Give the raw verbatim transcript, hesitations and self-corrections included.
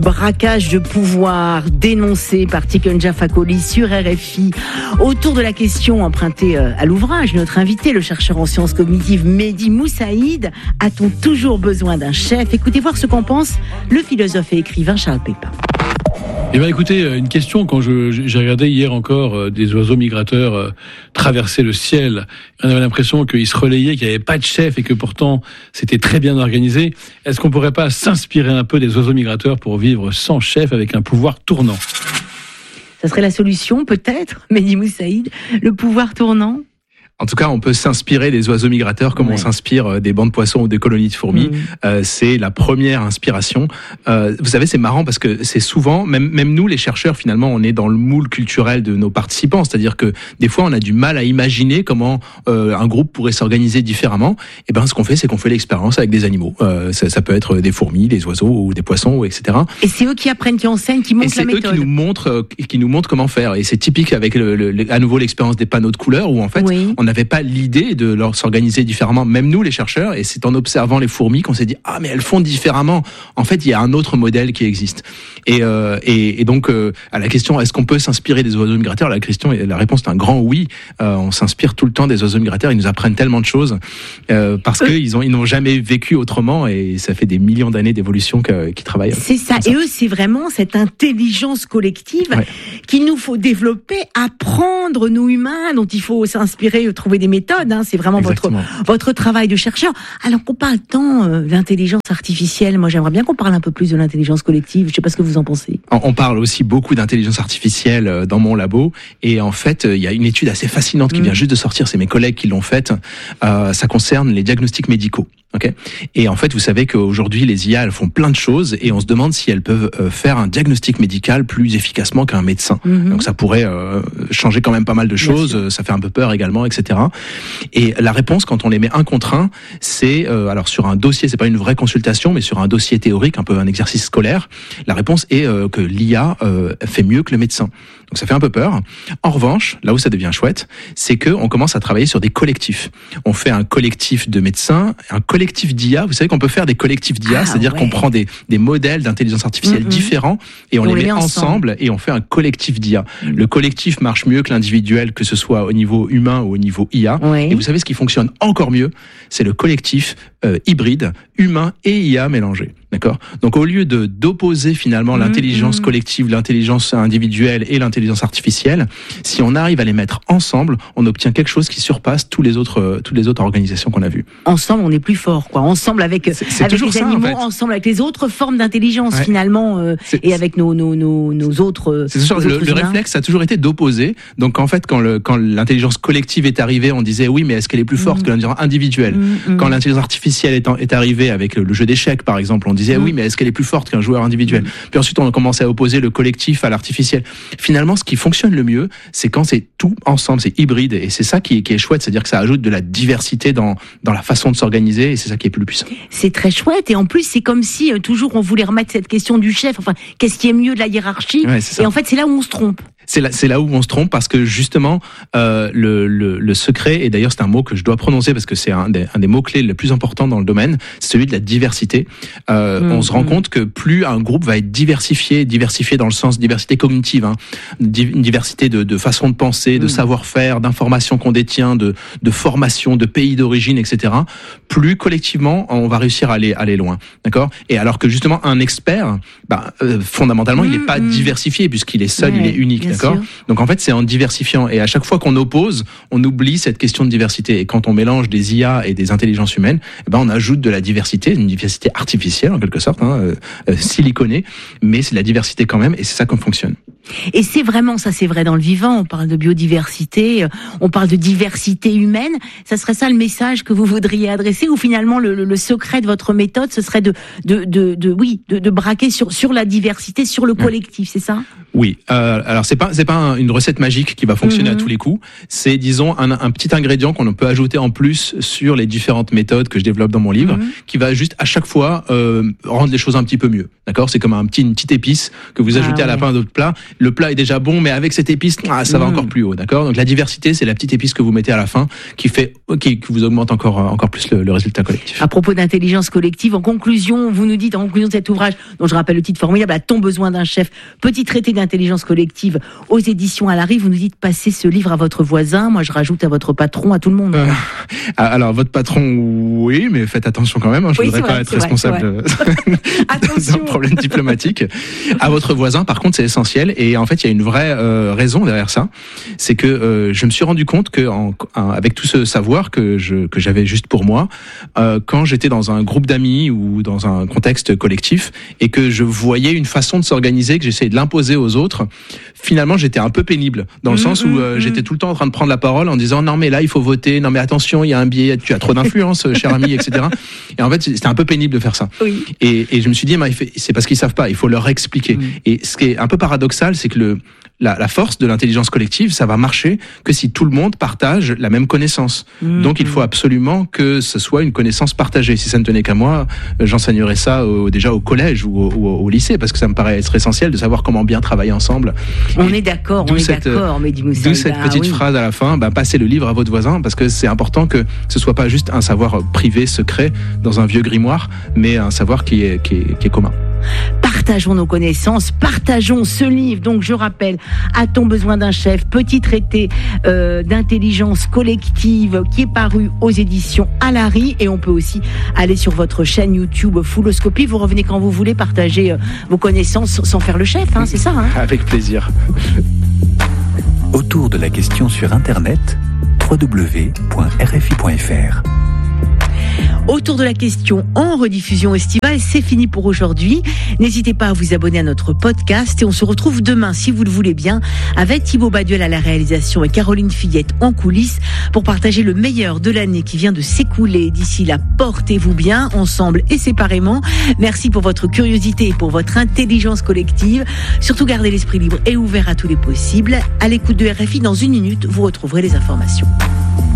Braquage de pouvoir dénoncé par Tikenja Fakoly sur R F I autour de la question empruntée à l'ouvrage. Notre invité, le chercheur en sciences cognitives Mehdi Moussaïd. A-t-on toujours besoin d'un chef? Écoutez voir ce qu'en pense le philosophe et écrivain Charles Pépin. Eh bien, écoutez, une question, quand je, j'ai regardé hier encore euh, des oiseaux migrateurs euh, traverser le ciel, on avait l'impression qu'ils se relayaient, qu'il n'y avait pas de chef et que pourtant c'était très bien organisé. Est-ce qu'on ne pourrait pas s'inspirer un peu des oiseaux migrateurs pour vivre sans chef avec un pouvoir tournant? Ça serait la solution, peut-être, Mehdi Moussaïd, le pouvoir tournant? En tout cas, on peut s'inspirer des oiseaux migrateurs comme ouais. on s'inspire des bancs de poissons ou des colonies de fourmis. Mmh. Euh, c'est la première inspiration. Euh, vous savez, c'est marrant parce que c'est souvent, même, même nous, les chercheurs, finalement, on est dans le moule culturel de nos participants. C'est-à-dire que des fois, on a du mal à imaginer comment euh, un groupe pourrait s'organiser différemment. Et ben, ce qu'on fait, c'est qu'on fait l'expérience avec des animaux. Euh, ça, ça peut être des fourmis, des oiseaux ou des poissons, et cetera. Et c'est eux qui apprennent, qui enseignent, qui montrent la méthode. Et c'est eux qui nous montrent, qui nous montrent comment faire. Et c'est typique avec le, le, à nouveau l'expérience des panneaux de couleurs où en fait, oui. on n'avait pas l'idée de leur s'organiser différemment, même nous les chercheurs, et c'est en observant les fourmis qu'on s'est dit ah mais elles font différemment. En fait, il y a un autre modèle qui existe. Et, euh, et, et donc euh, à la question est-ce qu'on peut s'inspirer des oiseaux migrateurs, la question, la réponse est un grand oui. Euh, on s'inspire tout le temps des oiseaux migrateurs. Ils nous apprennent tellement de choses euh, parce que ils ont ils n'ont jamais vécu autrement et ça fait des millions d'années d'évolution que, qu'ils travaillent. C'est ça. ça. Et eux, c'est vraiment cette intelligence collective ouais. qu'il nous faut développer, apprendre nous humains, dont il faut s'inspirer, trouver des méthodes. Hein, c'est vraiment votre, votre travail de chercheur. Alors qu'on parle tant euh, d'intelligence artificielle, moi j'aimerais bien qu'on parle un peu plus de l'intelligence collective. Je sais pas ce que vous en pensez. On parle aussi beaucoup d'intelligence artificielle dans mon labo. Et en fait, il y a une étude assez fascinante qui mmh. vient juste de sortir. C'est mes collègues qui l'ont faite. Euh, ça concerne les diagnostics médicaux. Okay. Et en fait, vous savez qu'aujourd'hui, les I A, elles font plein de choses et on se demande si elles peuvent euh, faire un diagnostic médical plus efficacement qu'un médecin. Mm-hmm. Donc ça pourrait euh, changer quand même pas mal de choses, euh, ça fait un peu peur également, et cetera. Et la réponse, quand on les met un contre un, c'est, euh, alors sur un dossier, c'est pas une vraie consultation, mais sur un dossier théorique, un peu un exercice scolaire, la réponse est euh, que l'I A euh, fait mieux que le médecin. Donc ça fait un peu peur. En revanche, là où ça devient chouette, c'est que on commence à travailler sur des collectifs. On fait un collectif de médecins, un collectif d'I A. Vous savez qu'on peut faire des collectifs d'I A, ah, c'est-à-dire ouais. qu'on prend des, des modèles d'intelligence artificielle mm-hmm. différents et on, on les, les met ensemble. ensemble et on fait un collectif d'I A. Mm. Le collectif marche mieux que l'individuel, que ce soit au niveau humain ou au niveau I A. Oui. Et vous savez ce qui fonctionne encore mieux, c'est le collectif euh, hybride, humain et I A mélangés. D'accord. Donc au lieu de d'opposer finalement mmh, l'intelligence mmh. collective, l'intelligence individuelle et l'intelligence artificielle, si on arrive à les mettre ensemble, on obtient quelque chose qui surpasse tous les autres euh, toutes les autres organisations qu'on a vues. Ensemble, on est plus fort, quoi. Ensemble avec c'est, c'est avec les ça, animaux, en fait. Ensemble avec les autres formes d'intelligence ouais. finalement, euh, et avec nos nos nos nos autres. C'est sûr. Le, le réflexe a toujours été d'opposer. Donc en fait, quand le quand l'intelligence collective est arrivée, on disait oui, mais est-ce qu'elle est plus forte mmh. que l'intelligence individuelle? mmh, Quand mmh. l'intelligence artificielle est, en, est arrivée avec le, le jeu d'échecs, par exemple, on disait oui, mais est-ce qu'elle est plus forte qu'un joueur individuel? Puis ensuite, on a commencé à opposer le collectif à l'artificiel. Finalement, ce qui fonctionne le mieux, c'est quand c'est tout ensemble, c'est hybride, et c'est ça qui est, qui est chouette, c'est-à-dire que ça ajoute de la diversité dans dans la façon de s'organiser, et c'est ça qui est plus puissant. C'est très chouette, et en plus, c'est comme si euh, toujours on voulait remettre cette question du chef. Enfin, qu'est-ce qui est mieux de la hiérarchie? Ouais, et en fait, c'est là où on se trompe. C'est là, c'est là où on se trompe parce que justement euh, le, le, le secret, et d'ailleurs c'est un mot que je dois prononcer parce que c'est un des, un des mots clés les plus importants dans le domaine, c'est celui de la diversité. Euh, mmh, on se rend mmh. compte que plus un groupe va être diversifié, diversifié dans le sens diversité cognitive, hein, une diversité de, de façon de penser, de mmh. savoir-faire, d'informations qu'on détient, de, de formation, de pays d'origine, et cetera. Plus collectivement on va réussir à aller aller loin, d'accord. Et alors que justement un expert, bah, euh, fondamentalement mmh, il n'est pas mmh. diversifié puisqu'il est seul, ouais, il est unique. D'accord. Donc en fait, c'est en diversifiant. Et à chaque fois qu'on oppose, on oublie cette question de diversité. Et quand on mélange des I A et des intelligences humaines, eh ben on ajoute de la diversité, une diversité artificielle en quelque sorte, hein, euh, euh, siliconée, mais c'est de la diversité quand même, et c'est ça qu'on fonctionne. Et c'est vraiment ça, c'est vrai dans le vivant. On parle de biodiversité, on parle de diversité humaine. Ça serait ça le message que vous voudriez adresser, ou finalement le, le, le secret de votre méthode, ce serait de, de, de, de oui, de, de braquer sur sur la diversité, sur le collectif, c'est ça? Oui. Euh, alors c'est pas c'est pas une recette magique qui va fonctionner mmh. à tous les coups. C'est disons un, un petit ingrédient qu'on peut ajouter en plus sur les différentes méthodes que je développe dans mon livre, mmh. qui va juste à chaque fois euh, rendre les choses un petit peu mieux. D'accord? C'est comme un petit une petite épice que vous ajoutez ah, à la ouais. fin de votre plat. le plat est déjà bon, mais avec cette épice, ah, ça va mmh. encore plus haut, d'accord? Donc la diversité, c'est la petite épice que vous mettez à la fin, qui fait, qui, qui vous augmente encore, encore plus le, le résultat collectif. À propos d'intelligence collective, en conclusion, vous nous dites, en conclusion de cet ouvrage, dont je rappelle le titre formidable, À ton besoin d'un chef, petit traité d'intelligence collective aux éditions Alary, vous nous dites, passez ce livre à votre voisin, moi je rajoute à votre patron, à tout le monde. Euh, alors, votre patron, oui, mais faites attention quand même, hein, je ne oui, voudrais pas vrai, être responsable d'un problème diplomatique. À votre voisin, par contre, c'est essentiel, et en fait, il y a une vraie euh, raison derrière ça, c'est que euh, je me suis rendu compte que, en, avec tout ce savoir que je que j'avais juste pour moi, euh, quand j'étais dans un groupe d'amis ou dans un contexte collectif, et que je voyais une façon de s'organiser, que j'essayais de l'imposer aux autres, finalement, j'étais un peu pénible, dans le mmh, sens où euh, mmh. j'étais tout le temps en train de prendre la parole en disant non mais là il faut voter, non mais attention il y a un biais, tu as trop d'influence cher ami, et cetera. Et en fait c'était un peu pénible de faire ça. Oui. Et, et je me suis dit c'est parce qu'ils savent pas, il faut leur expliquer. Mmh. Et ce qui est un peu paradoxal, c'est que le La, la force de l'intelligence collective, ça va marcher que si tout le monde partage la même connaissance. Mmh. Donc il faut absolument que ce soit une connaissance partagée. Si ça ne tenait qu'à moi, j'enseignerais ça au, déjà au collège ou au, au, au lycée, parce que ça me paraît être essentiel de savoir comment bien travailler ensemble. On Et est d'accord, on est cette, d'accord, Mehdi Moussaïda. D'où cette petite oui. phrase à la fin, bah, passez le livre à votre voisin, parce que c'est important que ce soit pas juste un savoir privé, secret, dans un vieux grimoire, mais un savoir qui est, qui est, qui est commun. Partageons nos connaissances, partageons ce livre. Donc je rappelle, À ton besoin d'un chef, petit traité euh, d'intelligence collective qui est paru aux éditions Alary, et on peut aussi aller sur votre chaîne YouTube Fulloscopie. Vous revenez quand vous voulez partager euh, vos connaissances sans faire le chef, hein, c'est ça hein? Avec plaisir. Autour de la question sur Internet, w w w point r f i point f r. Autour de la question en rediffusion estivale, c'est fini pour aujourd'hui. N'hésitez pas à vous abonner à notre podcast et on se retrouve demain, si vous le voulez bien, avec Thibaut Baduel à la réalisation et Caroline Fillette en coulisses pour partager le meilleur de l'année qui vient de s'écouler. D'ici là, portez-vous bien, ensemble et séparément. Merci pour votre curiosité et pour votre intelligence collective. Surtout, gardez l'esprit libre et ouvert à tous les possibles. À l'écoute de R F I, dans une minute, vous retrouverez les informations.